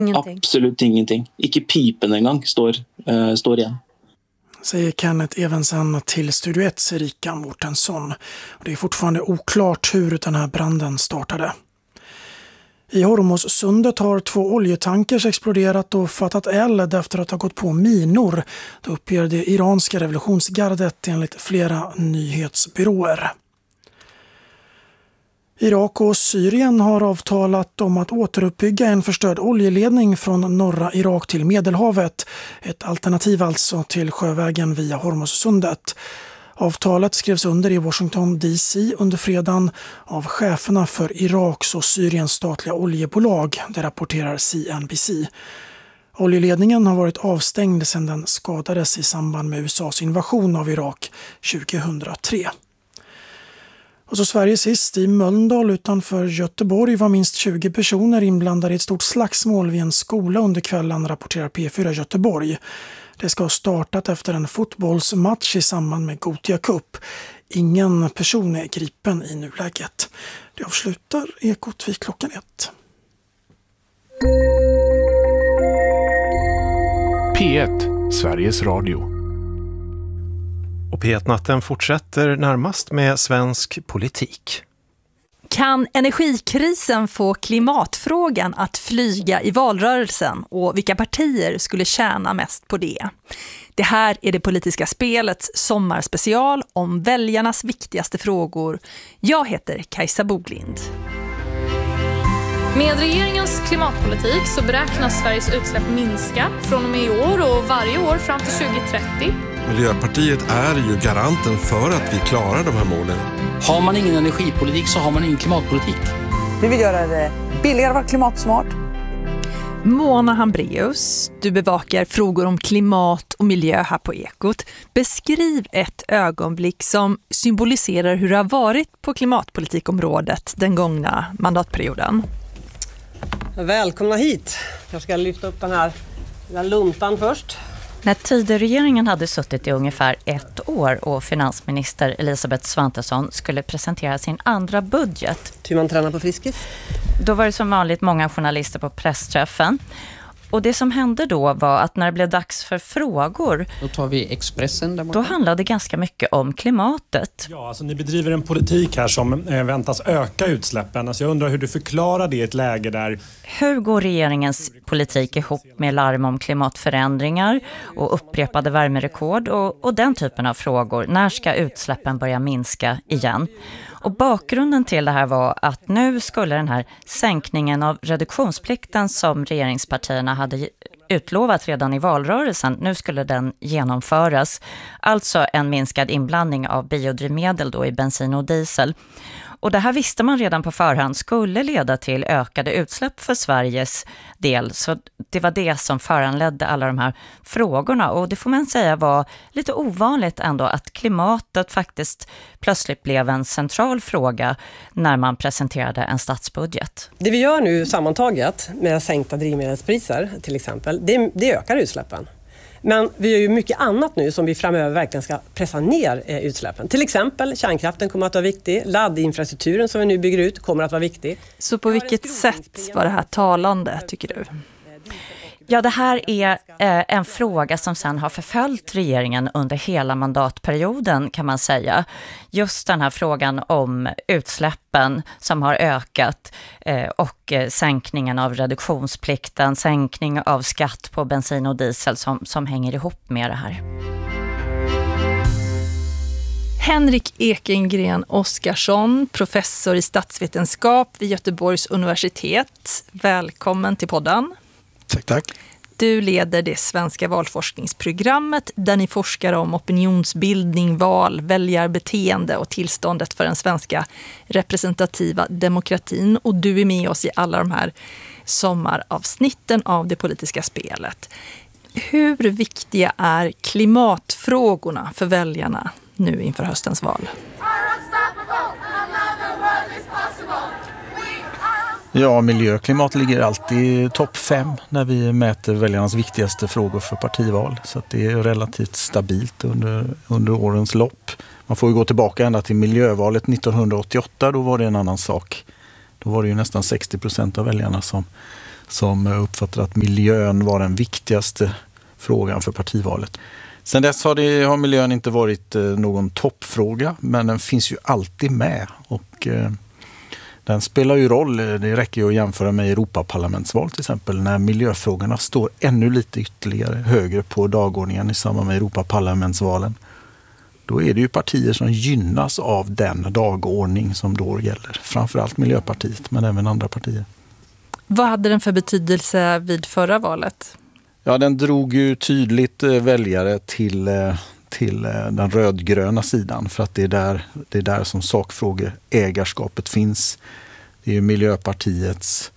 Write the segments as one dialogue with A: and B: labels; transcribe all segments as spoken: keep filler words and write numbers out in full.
A: Ingenting.
B: Absolut ingenting. Ikke pipen en gång står, uh, står igen.
C: Säger Kenneth Evensen till Studio ett, Erika Mårtensson. Det är fortfarande oklart hur den här branden startade. I Hormuzsundet har två oljetankers exploderat och fattat eld efter att ha gått på minor. Det uppger det iranska revolutionsgardet enligt flera nyhetsbyråer. Irak och Syrien har avtalat om att återuppbygga en förstörd oljeledning från norra Irak till Medelhavet. Ett alternativ alltså till sjövägen via Hormuzsundet. Avtalet skrevs under i Washington D C under fredagen av cheferna för Iraks och Syriens statliga oljebolag, det rapporterar C N B C. Oljeledningen har varit avstängd sedan den skadades i samband med U S A:s invasion av Irak tjugohundratre. Och så Sverige sist i Mölndal utanför Göteborg var minst tjugo personer inblandade i ett stort slagsmål vid en skola under kvällen, rapporterar P fyra Göteborg. Det ska ha startat efter en fotbollsmatch i samband med Gothia Cup. Ingen person är gripen i nuläget. Det avslutar Ekot vid klockan ett.
D: P ett, Sveriges Radio.
E: Och P ett-natten fortsätter närmast med svensk politik.
F: Kan energikrisen få klimatfrågan att flyga i valrörelsen och vilka partier skulle tjäna mest på det? Det här är det politiska spelets sommarspecial om väljarnas viktigaste frågor. Jag heter Kajsa Boglind.
G: Med regeringens klimatpolitik så beräknas Sveriges utsläpp minska från och med i år och varje år fram till tjugo trettio.
H: Miljöpartiet är ju garanten för att vi klarar de här målen.
I: Har man ingen energipolitik så har man ingen klimatpolitik.
J: Vi vill göra det billigare att vara klimatsmart.
F: Mona Hambraeus, du bevakar frågor om klimat och miljö här på Ekot. Beskriv ett ögonblick som symboliserar hur det har varit på klimatpolitikområdet den gångna mandatperioden.
K: Välkomna hit. Jag ska lyfta upp den här, den här luntan först.
L: När Tidöregeringen hade suttit i ungefär ett år och finansminister Elisabeth Svantesson skulle presentera sin andra budget.
K: Hur man tränar på Friskis.
L: Då var det som vanligt många journalister på pressträffen. Och det som hände då var att när det blev dags för frågor,
I: då tar vi Expressen där borta.
L: Då handlade det ganska mycket om klimatet.
M: Ja, alltså ni bedriver en politik här som eh, väntas öka utsläppen. Alltså jag undrar hur du förklarar det i ett läge där...
L: Hur går regeringens politik ihop med larm om klimatförändringar och upprepade värmerekord och, och den typen av frågor? När ska utsläppen börja minska igen? Och bakgrunden till det här var att nu skulle den här sänkningen av reduktionsplikten som regeringspartierna hade utlovat redan i valrörelsen, nu skulle den genomföras. Alltså en minskad inblandning av biodrivmedel då i bensin och diesel. Och det här visste man redan på förhand skulle leda till ökade utsläpp för Sveriges del. Så det var det som föranledde alla de här frågorna. Och det får man säga var lite ovanligt ändå att klimatet faktiskt plötsligt blev en central fråga när man presenterade en statsbudget.
K: Det vi gör nu sammantaget med sänkta drivmedelspriser till exempel, det, det ökar utsläppen. Men vi gör ju mycket annat nu som vi framöver verkligen ska pressa ner eh, utsläppen. Till exempel kärnkraften kommer att vara viktig. Laddinfrastrukturen som vi nu bygger ut kommer att vara viktig.
F: Så på vilket sätt var det här talande, tycker du?
L: Ja, det här är eh, en fråga som sen har förföljt regeringen under hela mandatperioden kan man säga. Just den här frågan om utsläppen som har ökat eh, och eh, sänkningen av reduktionsplikten, sänkning av skatt på bensin och diesel som, som hänger ihop med det här.
F: Henrik Ekengren Oskarsson, professor i statsvetenskap vid Göteborgs universitet. Välkommen till podden.
C: Tack, tack.
F: Du leder det svenska valforskningsprogrammet där ni forskar om opinionsbildning, val, väljarbeteende och tillståndet för den svenska representativa demokratin. Och du är med oss i alla de här sommaravsnitten av det politiska spelet. Hur viktiga är klimatfrågorna för väljarna nu inför höstens val?
N: Ja, miljö och klimat ligger alltid i topp fem när vi mäter väljarnas viktigaste frågor för partival. Så att det är relativt stabilt under, under årens lopp. Man får ju gå tillbaka ända till miljövalet nittonhundraåttioåtta, då var det en annan sak. Då var det ju nästan sextio procent av väljarna som, som uppfattar att miljön var den viktigaste frågan för partivalet. Sen dess har, det, har miljön inte varit någon toppfråga, men den finns ju alltid med och eh, den spelar ju roll. Det räcker ju att jämföra med Europaparlamentsval till exempel, när miljöfrågorna står ännu lite ytterligare högre på dagordningen i samband med Europaparlamentsvalen. Då är det ju partier som gynnas av den dagordning som då gäller. Framförallt Miljöpartiet, men även andra partier.
F: Vad hade den för betydelse vid förra valet?
N: Ja, den drog ju tydligt väljare till, till den rödgröna sidan, för att det är där, det är där som sakfrågeägarskapet finns. Det är ju Miljöpartiets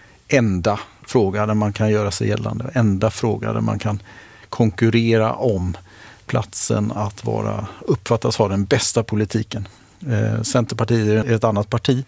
N: enda fråga där man kan göra sig gällande. Enda fråga där man kan konkurrera om platsen att vara, uppfattas ha den bästa politiken. Eh, Centerpartiet är ett annat parti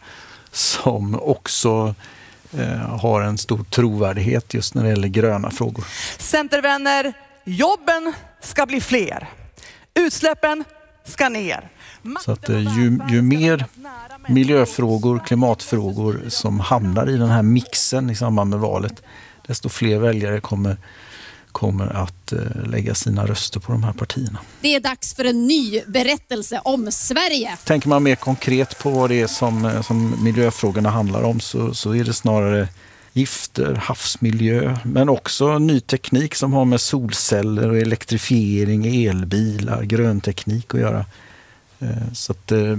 N: som också eh, har en stor trovärdighet just när det gäller gröna frågor.
J: Centervänner, jobben ska bli fler. Utsläppen ska ner.
N: Så att eh, ju, ju mer miljöfrågor, klimatfrågor som hamnar i den här mixen i samband med valet, desto fler väljare kommer kommer att eh, lägga sina röster på de här partierna.
A: Det är dags för en ny berättelse om Sverige.
N: Tänker man mer konkret på vad det är som, som miljöfrågorna handlar om, så, så är det snarare gifter, havsmiljö, men också ny teknik som har med solceller och elektrifiering, elbilar, grönteknik att göra. Eh, så att eh,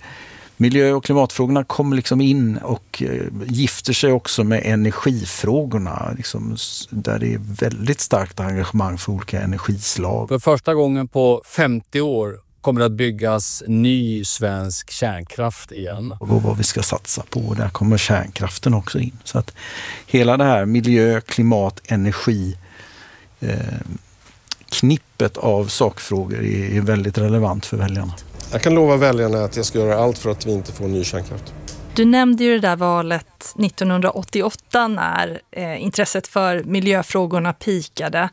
N: miljö- och klimatfrågorna kommer liksom in och eh, gifter sig också med energifrågorna, liksom, där det är väldigt starkt engagemang för olika energislag.
O: För första gången på femtio år kommer det att byggas ny svensk kärnkraft igen.
N: Och vad vi ska satsa på, där kommer kärnkraften också in. Så att hela det här miljö, klimat, energi, eh, knippet av sakfrågor är, är väldigt relevant för väljarna.
H: Jag kan lova väljarna att jag ska göra allt för att vi inte får ny kärnkraft.
F: Du nämnde ju det där valet nittonhundraåttioåtta när eh, intresset för miljöfrågorna pikade.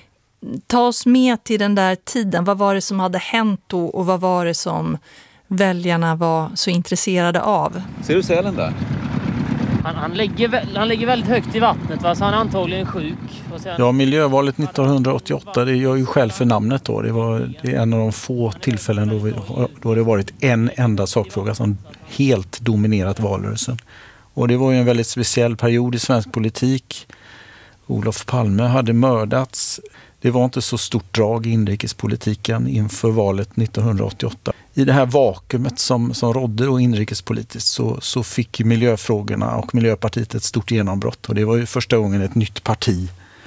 F: Ta oss med till den där tiden. Vad var det som hade hänt då och vad var det som väljarna var så intresserade av?
P: Ser du sälen där?
Q: Han, han, lägger, han lägger väldigt högt i vattnet, va? Så han är antagligen sjuk. Sen...
N: Ja, miljövalet nittonhundraåttioåtta, det gör ju själv för namnet då. Det var det är en av de få tillfällen då, vi, då det varit en enda sakfråga som helt dominerat valrörelsen. Och det var ju en väldigt speciell period i svensk politik. Olof Palme hade mördats. Det var inte så stort drag i inrikespolitiken inför valet nittonhundraåttioåtta. I det här vakuumet som, som rådde då inrikespolitiskt så, så fick miljöfrågorna och Miljöpartiet ett stort genombrott. Och det var ju första gången ett nytt parti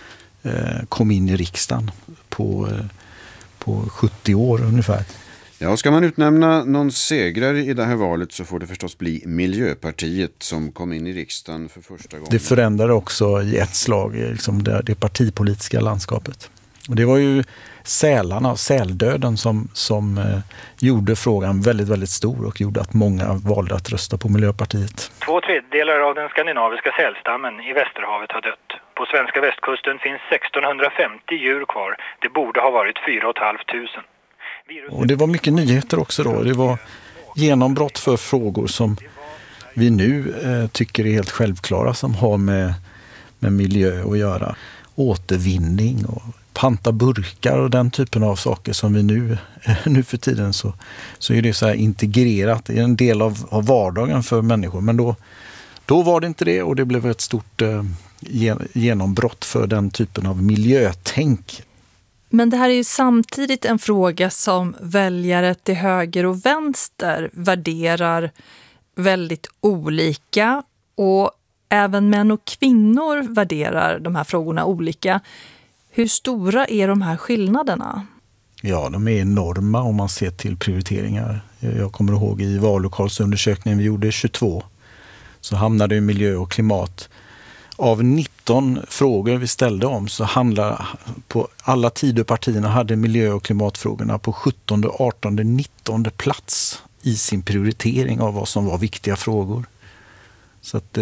N: eh, kom in i riksdagen på, eh, på sjuttio år ungefär.
R: Ja, ska man utnämna någon segrare i det här valet så får det förstås bli Miljöpartiet som kom in i riksdagen för första gången.
N: Det förändrade också i ett slag liksom det, det partipolitiska landskapet. Och det var ju sälarna, säldöden som, som eh, gjorde frågan väldigt, väldigt stor och gjorde att många valde att rösta på Miljöpartiet.
S: Två tredjedelar av den skandinaviska sälstammen i Västerhavet har dött. På svenska västkusten finns sextonhundrafemtio djur kvar. Det borde ha varit fyra och ett halvt tusen.
N: Och det var mycket nyheter också då. Det var genombrott för frågor som vi nu eh, tycker är helt självklara, som har med, med miljö att göra. Återvinning och panta burkar och den typen av saker som vi nu, nu för tiden så, så är det så här integrerat. Det är en del av, av vardagen för människor. Men då, då var det inte det och det blev ett stort eh, genombrott för den typen av miljötänk.
F: Men det här är ju samtidigt en fråga som väljare till höger och vänster värderar väldigt olika. Och även män och kvinnor värderar de här frågorna olika. Hur stora är de här skillnaderna?
N: Ja, de är enorma om man ser till prioriteringar. Jag kommer ihåg i vallokalsundersökningen vi gjorde tjugotvå så hamnade ju miljö och klimat. Av nitton frågor vi ställde om så handlar på alla Tidöpartierna hade miljö- och klimatfrågorna på sjuttonde, artonde, nittonde plats i sin prioritering av vad som var viktiga frågor. Så att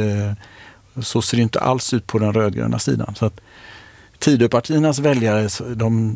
N: så ser det inte alls ut på den rödgröna sidan. Så att Tidöpartiernas väljare, de,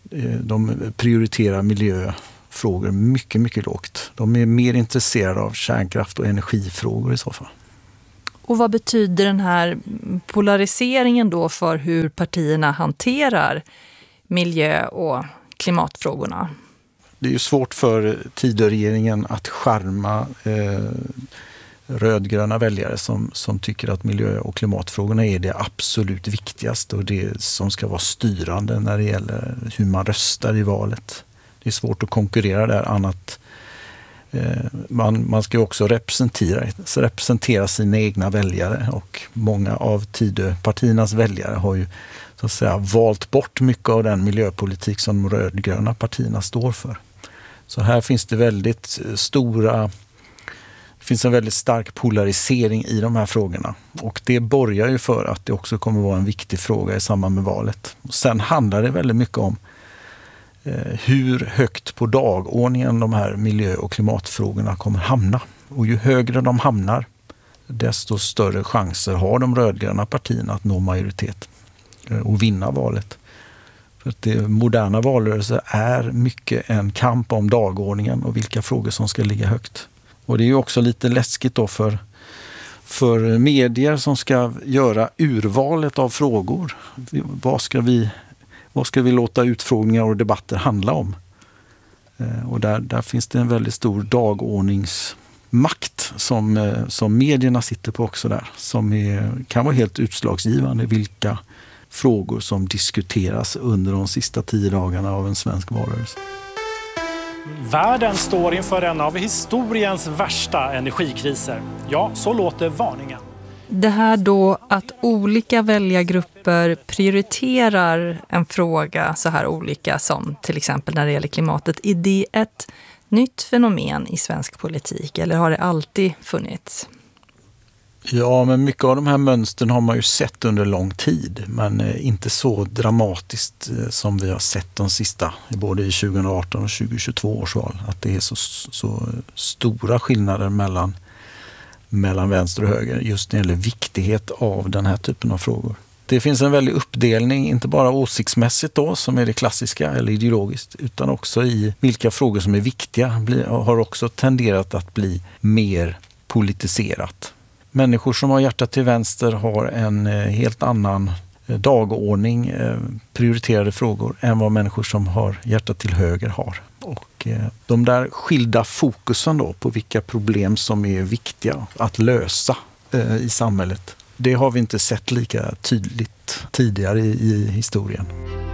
N: de prioriterar miljöfrågor mycket, mycket lågt. De är mer intresserade av kärnkraft och energifrågor i så fall.
F: Och vad betyder den här polariseringen då för hur partierna hanterar miljö- och klimatfrågorna?
N: Det är ju svårt för Tidöregeringen att charma eh, rödgröna väljare som, som tycker att miljö- och klimatfrågorna är det absolut viktigaste och det som ska vara styrande när det gäller hur man röstar i valet. Det är svårt att konkurrera där annat. Eh, man, man ska ju också representera, representera sina egna väljare och många av Tidöpartiernas väljare har ju så att säga valt bort mycket av den miljöpolitik som de rödgröna partierna står för. Så här finns det väldigt stora, det finns en väldigt stark polarisering i de här frågorna. Och det borgar ju för att det också kommer vara en viktig fråga i samband med valet. Sen handlar det väldigt mycket om eh, hur högt på dagordningen de här miljö- och klimatfrågorna kommer hamna. Och ju högre de hamnar, desto större chanser har de rödgröna partierna att nå majoritet eh, och vinna valet. För att det moderna valrörelser är mycket en kamp om dagordningen och vilka frågor som ska ligga högt. Och det är ju också lite läskigt då för, för medier som ska göra urvalet av frågor. Vad ska vi, vad ska vi låta utfrågningar och debatter handla om? Och där, där finns det en väldigt stor dagordningsmakt som, som medierna sitter på också där. Som är, kan vara helt utslagsgivande vilka frågor som diskuteras under de sista tio dagarna av en svensk valrörelse.
M: Världen står inför en av historiens värsta energikriser. Ja, så låter varningen.
F: Det här då att olika väljargrupper prioriterar en fråga så här olika som till exempel när det gäller klimatet. Är det ett nytt fenomen i svensk politik eller har det alltid funnits?
N: Ja, men mycket av de här mönstren har man ju sett under lång tid, men inte så dramatiskt som vi har sett de sista, både i tjugo arton och tjugo tjugotvå års val. Att det är så, så stora skillnader mellan, mellan vänster och höger just när det gäller viktighet av den här typen av frågor. Det finns en väldig uppdelning, inte bara åsiktsmässigt då, som är det klassiska eller ideologiskt, utan också i vilka frågor som är viktiga har också tenderat att bli mer politiserat. Människor som har hjärtat till vänster har en helt annan dagordning, prioriterade frågor än vad människor som har hjärtat till höger har. Och de där skilda fokusen då på vilka problem som är viktiga att lösa i samhället, det har vi inte sett lika tydligt tidigare i historien.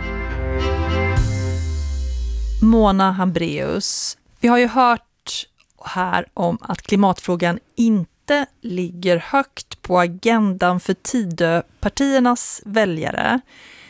F: Mona Hambraeus, vi har ju hört här om att klimatfrågan inte ligger högt på agendan för Tidöpartiernas väljare.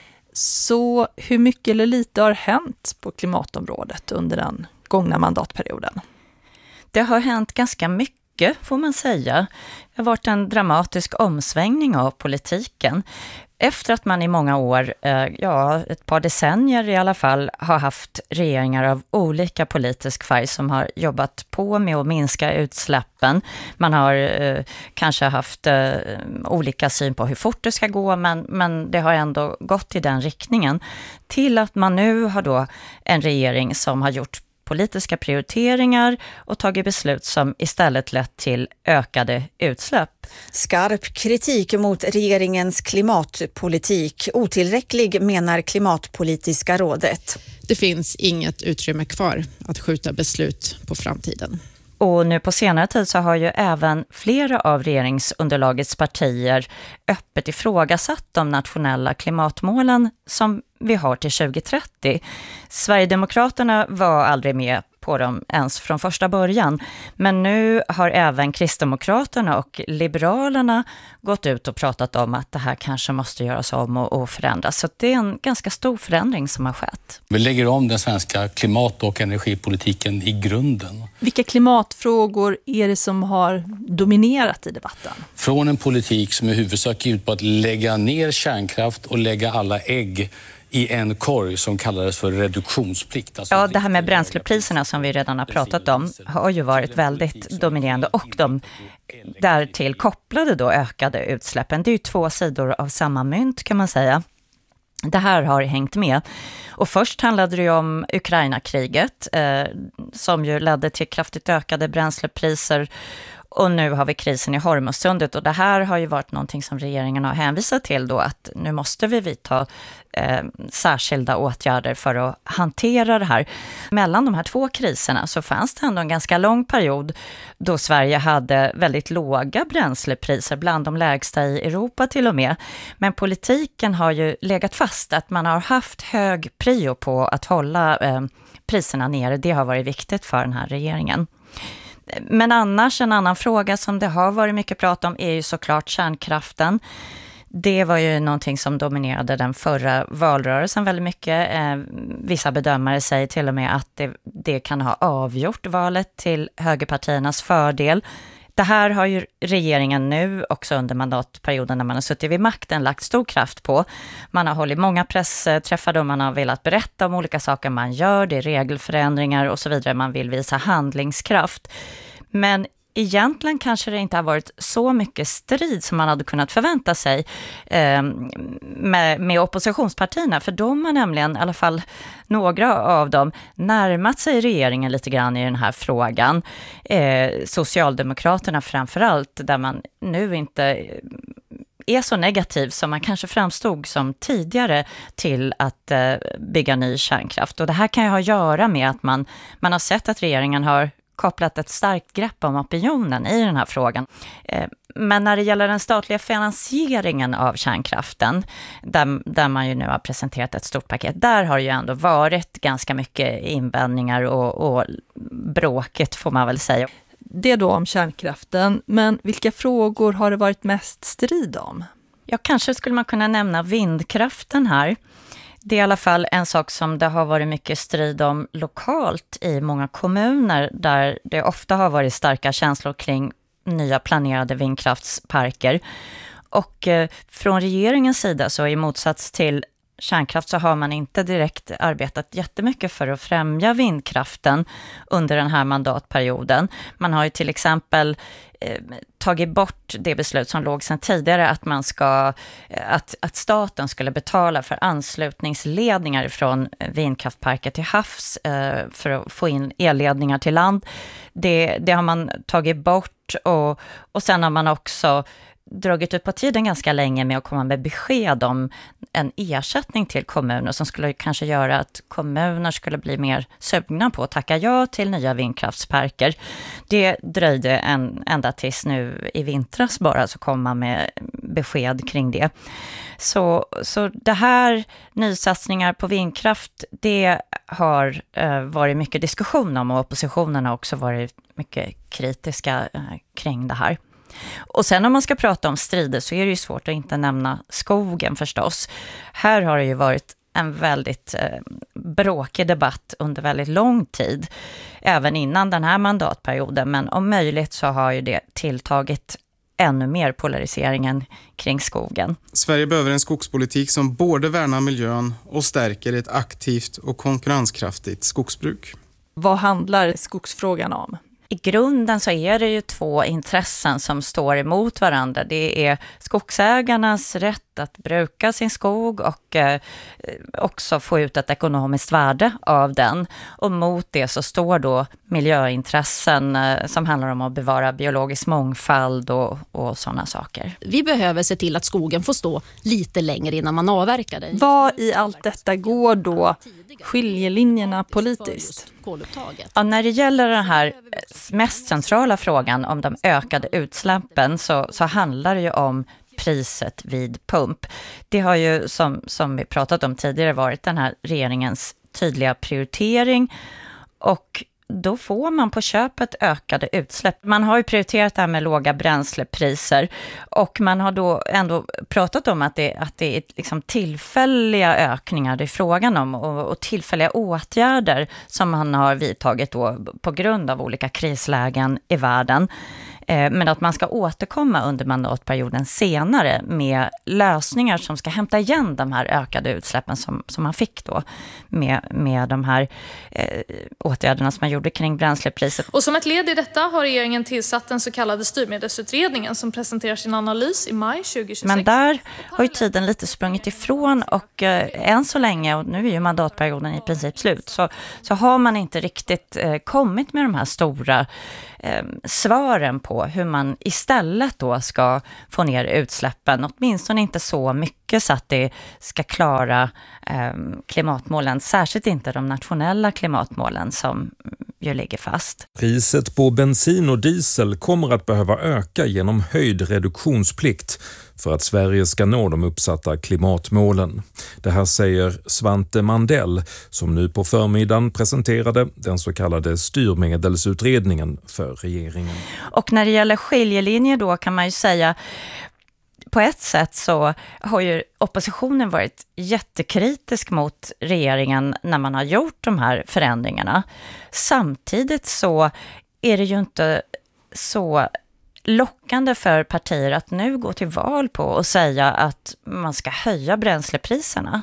F: Så hur mycket eller lite har hänt på klimatområdet under den gångna mandatperioden?
L: Det har hänt ganska mycket, får man säga. Det har varit en dramatisk omsvängning av politiken. Efter att man i många år, ja ett par decennier i alla fall, har haft regeringar av olika politisk färg som har jobbat på med att minska utsläppen. Man har eh, kanske haft eh, olika syn på hur fort det ska gå, men, men det har ändå gått i den riktningen. Till att man nu har då en regering som har gjort politiska prioriteringar och tagit beslut som istället lett till ökade utsläpp.
P: Skarp kritik mot regeringens klimatpolitik. Otillräcklig, menar Klimatpolitiska rådet.
T: Det finns inget utrymme kvar att skjuta beslut på framtiden.
L: Och nu på senare tid så har ju även flera av regeringsunderlagets partier öppet ifrågasatt de nationella klimatmålen som vi har till tjugo trettio. Sverigedemokraterna var aldrig med på dem ens från första början. Men nu har även Kristdemokraterna och Liberalerna gått ut och pratat om att det här kanske måste göras om och, och förändras. Så det är en ganska stor förändring som har skett.
I: Vi lägger om den svenska klimat- och energipolitiken i grunden.
F: Vilka klimatfrågor är det som har dominerat i debatten?
I: Från en politik som i huvudsak är ut på att lägga ner kärnkraft och lägga alla ägg i en korg som kallades för reduktionsplikt. Alltså
L: ja, det här med bränslepriserna som vi redan har pratat om har ju varit väldigt dominerande och de därtill kopplade då ökade utsläppen. Det är ju två sidor av samma mynt kan man säga. Det här har hängt med. Och först handlade det ju om Ukraina-kriget eh, som ju ledde till kraftigt ökade bränslepriser Och nu har vi krisen i Hormuzsundet, och det här har ju varit någonting som regeringen har hänvisat till då, att nu måste vi vidta eh, särskilda åtgärder för att hantera det här. Mellan de här två kriserna så fanns det ändå en ganska lång period då Sverige hade väldigt låga bränslepriser, bland de lägsta i Europa till och med. Men politiken har ju legat fast, att man har haft hög prio på att hålla eh, priserna nere. Det har varit viktigt för den här regeringen. Men annars, en annan fråga som det har varit mycket prat om är ju såklart kärnkraften. Det var ju någonting som dominerade den förra valrörelsen väldigt mycket. Eh, vissa bedömare säger till och med att det, det kan ha avgjort valet till högerpartiernas fördel. Det här har ju regeringen nu också under mandatperioden när man har suttit vid makten lagt stor kraft på. Man har hållit många pressträffar och man har velat berätta om olika saker man gör. Det är regelförändringar och så vidare. Man vill visa handlingskraft. Men egentligen kanske det inte har varit så mycket strid som man hade kunnat förvänta sig eh, med, med oppositionspartierna. För de har nämligen, i alla fall några av dem, närmat sig regeringen lite grann i den här frågan. Eh, Socialdemokraterna framförallt, där man nu inte är så negativ som man kanske framstod som tidigare till att eh, bygga ny kärnkraft. Och det här kan ju ha att göra med att man, man har sett att regeringen har kopplat ett starkt grepp om opinionen i den här frågan. Men när det gäller den statliga finansieringen av kärnkraften, där, där man ju nu har presenterat ett stort paket, där har ju ändå varit ganska mycket invändningar och, och bråket får man väl säga.
F: Det då om kärnkraften, men vilka frågor har det varit mest strid om?
L: Ja, kanske skulle man kunna nämna vindkraften här. Det är i alla fall en sak som det har varit mycket strid om lokalt i många kommuner, där det ofta har varit starka känslor kring nya planerade vindkraftsparker. Och eh, från regeringens sida, så i motsats till kärnkraft, så har man inte direkt arbetat jättemycket för att främja vindkraften under den här mandatperioden. Man har ju till exempel eh, tagit bort det beslut som låg sedan tidigare att man ska att, att staten skulle betala för anslutningsledningar från vindkraftparker till havs eh, för att få in elledningar till land. Det, det har man tagit bort, och, och sen har man också dragit ut på tiden ganska länge med att komma med besked om en ersättning till kommuner som skulle kanske göra att kommuner skulle bli mer sugna på att tacka ja till nya vindkraftsparker. Det dröjde en, ända tills nu i vintras bara så kom man med besked kring det. Så, så det här, nysatsningar på vindkraft, det har eh, varit mycket diskussion om, och oppositionen har också varit mycket kritiska eh, kring det här. Och sen om man ska prata om strider så är det ju svårt att inte nämna skogen förstås. Här har det ju varit en väldigt eh, bråkig debatt under väldigt lång tid, även innan den här mandatperioden, men om möjligt så har ju det tilltagit ännu mer polariseringen kring skogen.
U: Sverige behöver en skogspolitik som både värnar miljön och stärker ett aktivt och konkurrenskraftigt skogsbruk.
F: Vad handlar skogsfrågan om?
L: I grunden så är det ju två intressen som står emot varandra. Det är skogsägarnas rätt att bruka sin skog och eh, också få ut ett ekonomiskt värde av den. Och mot det så står då miljöintressen eh, som handlar om att bevara biologisk mångfald och, och sådana saker.
A: Vi behöver se till att skogen får stå lite längre innan man avverkar den.
F: Vad i allt detta går då skiljelinjerna politiskt?
L: Ja, när det gäller den här mest centrala frågan om de ökade utsläppen så, så handlar det ju om priset vid pump. Det har ju som, som vi pratat om tidigare varit den här regeringens tydliga prioritering, och då får man på köpet ökade utsläpp. Man har ju prioriterat det här med låga bränslepriser, och man har då ändå pratat om att det, att det är liksom tillfälliga ökningar det är frågan om, och, och tillfälliga åtgärder som man har vidtagit då på grund av olika krislägen i världen. Men att man ska återkomma under mandatperioden senare med lösningar som ska hämta igen de här ökade utsläppen som, som man fick då med, med de här eh, åtgärderna som man gjorde kring bränslepriset.
G: Och som ett led i detta har regeringen tillsatt den så kallade styrmedelsutredningen som presenterar sin analys i maj tjugohundratjugosex.
L: Men där har ju tiden lite sprungit ifrån, och eh, än så länge, och nu är ju mandatperioden i princip slut, så, så har man inte riktigt eh, kommit med de här stora eh, svaren på på hur man istället då ska få ner utsläppen, åtminstone inte så mycket så att det ska klara eh, klimatmålen, särskilt inte de nationella klimatmålen som ju ligger fast.
B: Priset på bensin och diesel kommer att behöva öka genom höjd reduktionsplikt för att Sverige ska nå de uppsatta klimatmålen. Det här säger Svante Mandell som nu på förmiddagen presenterade den så kallade styrmedelsutredningen för regeringen.
L: Och när det gäller skiljelinjer då kan man ju säga, på ett sätt så har ju oppositionen varit jättekritisk mot regeringen när man har gjort de här förändringarna. Samtidigt så är det ju inte så lockande för partier att nu gå till val på och säga att man ska höja bränslepriserna.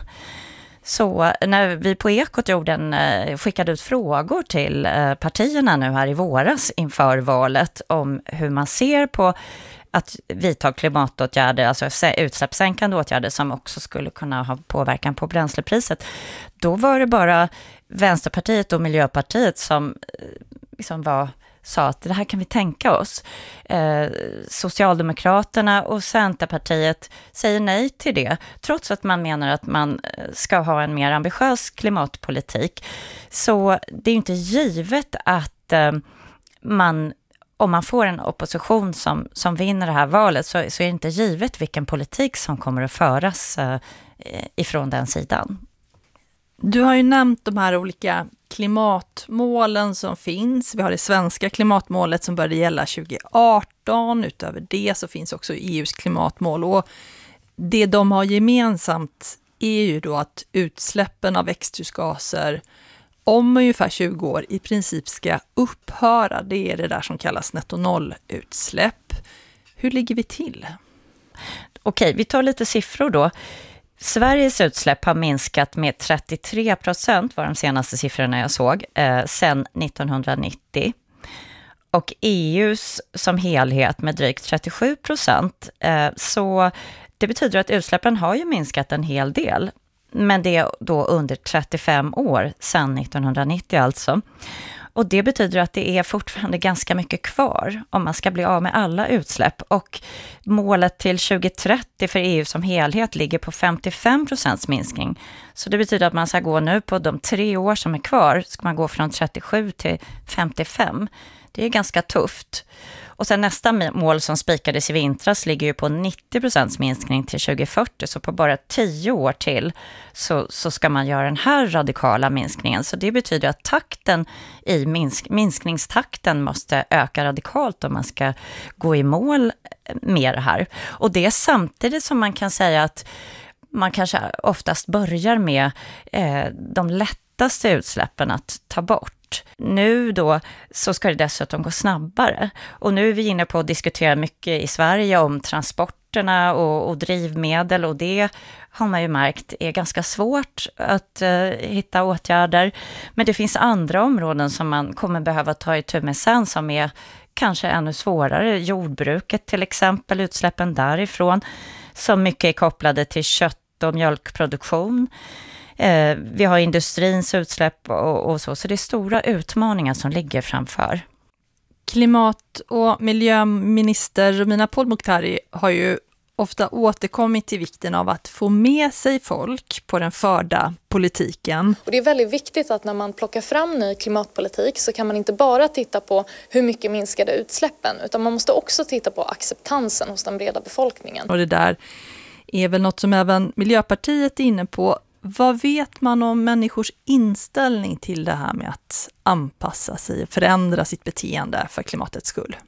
L: Så när vi på Ekot gjorde en, skickade ut frågor till partierna nu här i våras inför valet om hur man ser på att vidta klimatåtgärder, alltså utsläppssänkande åtgärder som också skulle kunna ha påverkan på bränslepriset. Då var det bara Vänsterpartiet och Miljöpartiet som liksom var, sa att det här kan vi tänka oss. Eh, Socialdemokraterna och Centerpartiet säger nej till det, trots att man menar att man ska ha en mer ambitiös klimatpolitik. Så det är inte givet att eh, man om man får en opposition som, som vinner det här valet så, så är det inte givet vilken politik som kommer att föras eh, ifrån den sidan.
F: Du har ju nämnt de här olika klimatmålen som finns. Vi har det svenska klimatmålet som började gälla tjugo arton. Utöver det så finns också E U:s klimatmål. Och det de har gemensamt är ju då att utsläppen av växthusgaser om ungefär tjugo år i princip ska upphöra. Det är det där som kallas nettonollutsläpp. Hur ligger vi till?
L: Okej, vi tar lite siffror då. Sveriges utsläpp har minskat med trettiotre procent var de senaste siffrorna jag såg, eh, sedan nittonhundranittio. Och E U:s som helhet med drygt trettiosju procent. Eh, så det betyder att utsläppen har ju minskat en hel del. Men det är då under trettiofem år sedan nittonhundranittio alltså. Och det betyder att det är fortfarande ganska mycket kvar om man ska bli av med alla utsläpp. Och målet till tjugo trettio för E U som helhet ligger på femtiofem procents minskning. Så det betyder att man ska gå nu på de tre år som är kvar, ska man gå från trettiosju till femtiofem. Det är ganska tufft. Och sen nästa mål som spikades i vintras ligger ju på nittio procents minskning till tjugo fyrtio. Så på bara tio år till så, så ska man göra den här radikala minskningen. Så det betyder att takten i minsk, minskningstakten måste öka radikalt om man ska gå i mål med det här. Och det är samtidigt som man kan säga att man kanske oftast börjar med eh, de lättaste utsläppen att ta bort. Nu då så ska det dessutom gå snabbare. Och nu är vi inne på att diskutera mycket i Sverige om transporterna och, och drivmedel. Och det har man ju märkt är ganska svårt att uh, hitta åtgärder. Men det finns andra områden som man kommer behöva ta itu med sen som är kanske ännu svårare. Jordbruket till exempel, utsläppen därifrån som mycket är kopplade till kött- och mjölkproduktion. Eh, vi har industrins utsläpp och, och så, så det är stora utmaningar som ligger framför.
F: Klimat- och miljöminister Romina Pourmokhtari har ju ofta återkommit till vikten av att få med sig folk på den förda politiken.
G: Och det är väldigt viktigt att när man plockar fram ny klimatpolitik så kan man inte bara titta på hur mycket minskade utsläppen, utan man måste också titta på acceptansen hos den breda befolkningen.
F: Och det där är väl något som även Miljöpartiet är inne på. Vad vet man om människors inställning till det här med att anpassa sig och förändra sitt beteende för klimatets skull?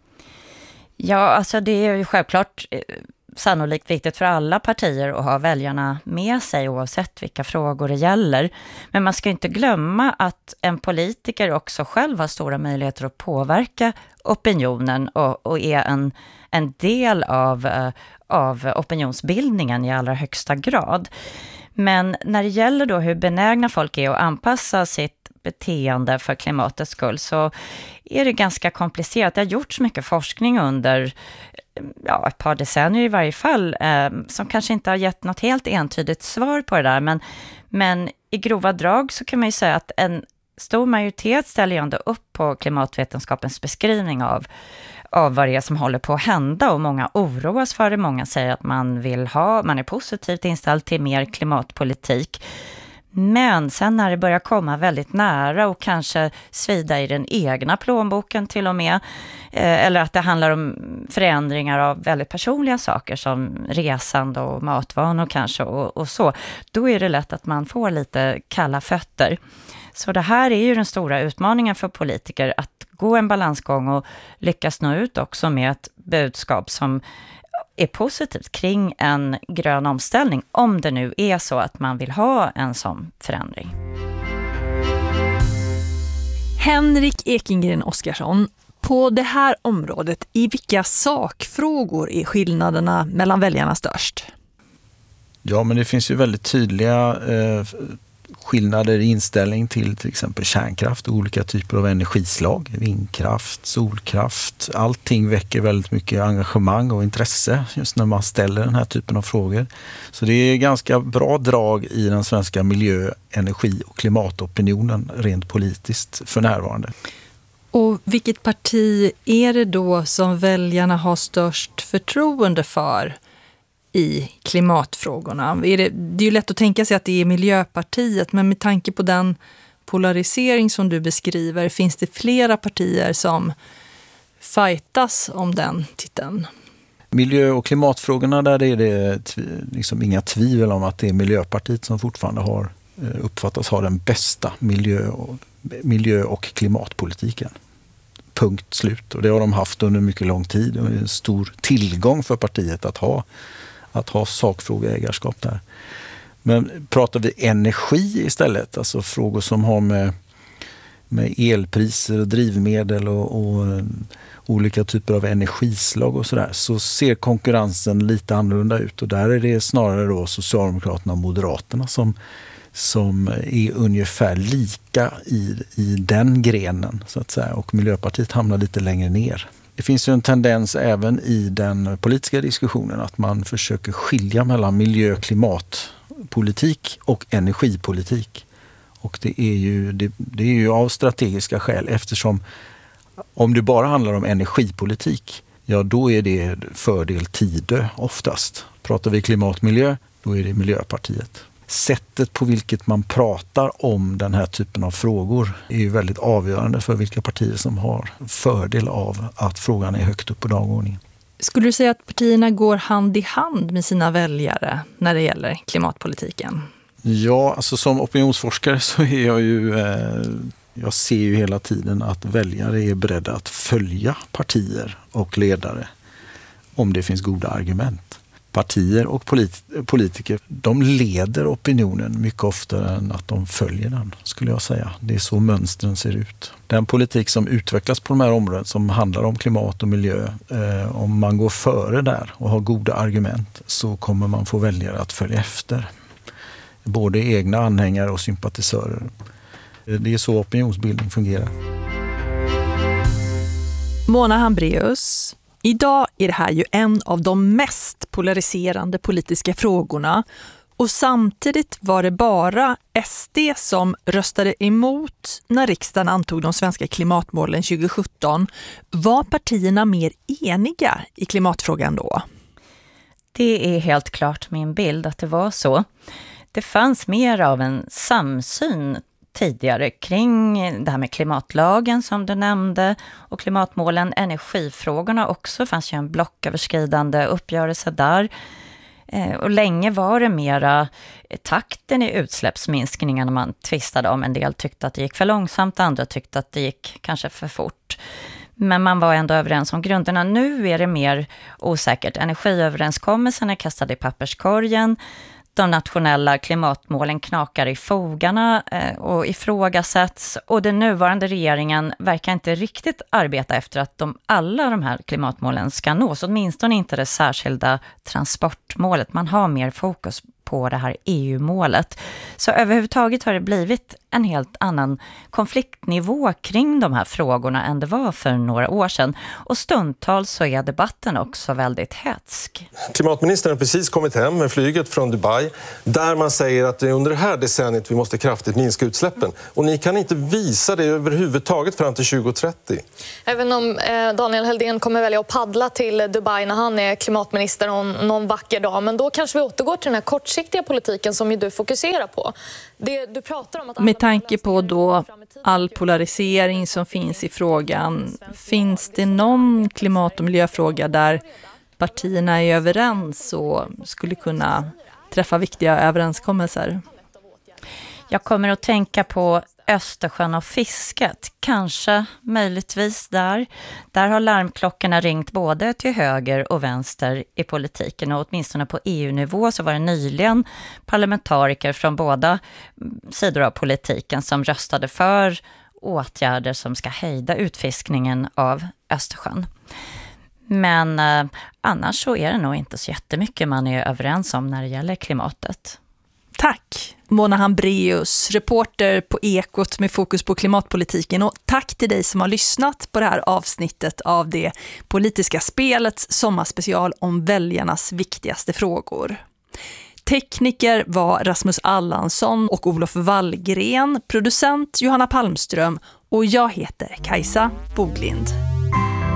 L: Ja, alltså det är ju självklart sannolikt viktigt för alla partier att ha väljarna med sig oavsett vilka frågor det gäller. Men man ska inte glömma att en politiker också själv har stora möjligheter att påverka opinionen och, och är en, en del av, av opinionsbildningen i allra högsta grad. Men när det gäller då hur benägna folk är att anpassa sitt beteende för klimatets skull så är det ganska komplicerat. Det har gjorts mycket forskning under ja, ett par decennier i varje fall eh, som kanske inte har gett något helt entydigt svar på det där. Men, men i grova drag så kan man ju säga att en stor majoritet ställer ju ändå upp på klimatvetenskapens beskrivning av, av vad det är som håller på att hända, och många oroas för det. Många säger att man vill ha, man är positivt inställd till mer klimatpolitik. Men sen när det börjar komma väldigt nära och kanske svida i den egna plånboken till och med, eh, eller att det handlar om förändringar av väldigt personliga saker som resande och matvanor kanske och, och så, då är det lätt att man får lite kalla fötter. Så det här är ju den stora utmaningen för politiker, att gå en balansgång och lyckas nå ut också med ett budskap som är positivt kring en grön omställning, om det nu är så att man vill ha en sån förändring.
F: Henrik Ekengren Oskarsson, på det här området, i vilka sakfrågor är skillnaderna mellan väljarna störst?
N: Ja, men det finns ju väldigt tydliga eh, skillnader i inställning till till exempel kärnkraft och olika typer av energislag, vindkraft, solkraft. Allting väcker väldigt mycket engagemang och intresse just när man ställer den här typen av frågor. Så det är ganska bra drag i den svenska miljö-, energi- och klimatopinionen rent politiskt för närvarande.
F: Och vilket parti är det då som väljarna har störst förtroende för i klimatfrågorna? Är det, det är ju lätt att tänka sig att det är Miljöpartiet, men med tanke på den polarisering som du beskriver, finns det flera partier som fightas om den titeln?
N: Miljö- och klimatfrågorna, där är det liksom inga tvivel om att det är Miljöpartiet som fortfarande har uppfattas ha den bästa miljö- och, miljö- och klimatpolitiken. Punkt slut. Och det har de haft under mycket lång tid, och det är en stor tillgång för partiet att ha att ha sakfrågeägarskap där. Men pratar vi energi istället, alltså frågor som har med, med elpriser och drivmedel och, och olika typer av energislag och sådär, så ser konkurrensen lite annorlunda ut, och där är det snarare då Socialdemokraterna och Moderaterna som, som är ungefär lika i, i den grenen så att säga, och Miljöpartiet hamnar lite längre ner. Det finns ju en tendens även i den politiska diskussionen att man försöker skilja mellan miljö- och klimatpolitik och energipolitik. Och det är ju, det, det är ju av strategiska skäl, eftersom om det bara handlar om energipolitik, ja då är det fördel Tidö oftast. Pratar vi klimatmiljö, då är det Miljöpartiet. Sättet på vilket man pratar om den här typen av frågor är ju väldigt avgörande för vilka partier som har fördel av att frågan är högt upp på dagordningen.
F: Skulle du säga att partierna går hand i hand med sina väljare när det gäller klimatpolitiken?
N: Ja, alltså som opinionsforskare så är jag ju, eh, jag ser ju hela tiden att väljare är beredda att följa partier och ledare om det finns goda argument. Partier och polit- politiker, de leder opinionen mycket oftare än att de följer den, skulle jag säga. Det är så mönstren ser ut. Den politik som utvecklas på de här områdena som handlar om klimat och miljö, eh, om man går före där och har goda argument, så kommer man få väljare att följa efter. Både egna anhängare och sympatisörer. Det är så opinionsbildning fungerar.
F: Mona Hambraeus, idag är det här ju en av de mest polariserande politiska frågorna, och samtidigt var det bara S D som röstade emot när riksdagen antog de svenska klimatmålen tjugo sjutton. Var partierna mer eniga i klimatfrågan då?
L: Det är helt klart min bild att det var så. Det fanns mer av en samsyn tidigare kring det här med klimatlagen som du nämnde och klimatmålen, energifrågorna också. Fanns ju en blocköverskridande uppgörelse där. Och länge var det mera takten i utsläppsminskningarna man tvistade om. En del tyckte att det gick för långsamt, andra tyckte att det gick kanske för fort. Men man var ändå överens om grunderna. Nu är det mer osäkert. Energiöverenskommelsen är kastad i papperskorgen. De nationella klimatmålen knakar i fogarna och ifrågasätts. Och den nuvarande regeringen verkar inte riktigt arbeta efter att de, alla de här klimatmålen ska nås. Åtminstone inte det särskilda transportmålet. Man har mer fokus på det här E U-målet. Så överhuvudtaget har det blivit en helt annan konfliktnivå kring de här frågorna än det var för några år sedan. Och stundtals så är debatten också väldigt hetsk.
D: Klimatministern har precis kommit hem med flyget från Dubai där man säger att det är under det här decenniet vi måste kraftigt minska utsläppen. Och ni kan inte visa det överhuvudtaget fram till tjugo trettio.
G: Även om eh, Daniel Helldén kommer välja att paddla till Dubai när han är klimatminister någon, någon vacker dag. Men då kanske vi återgår till den här kortsiktiga politiken som ju du fokuserar på. Det du pratar om att
F: Med tanke på då all polarisering som finns i frågan, finns det någon klimat- och miljöfråga där partierna är överens och skulle kunna träffa viktiga överenskommelser?
L: Jag kommer att tänka på Östersjön och fisket. Kanske, möjligtvis där. Där har larmklockorna ringt både till höger och vänster i politiken. Och åtminstone på E U-nivå så var det nyligen parlamentariker från båda sidor av politiken som röstade för åtgärder som ska hejda utfiskningen av Östersjön. Men eh, annars så är det nog inte så jättemycket man är överens om när det gäller klimatet.
F: Tack Mona Hambreus, reporter på Ekot med fokus på klimatpolitiken, och tack till dig som har lyssnat på det här avsnittet av det politiska spelets sommarspecial om väljarnas viktigaste frågor. Tekniker var Rasmus Allansson och Olof Wallgren, producent Johanna Palmström och jag heter Kajsa Boglind.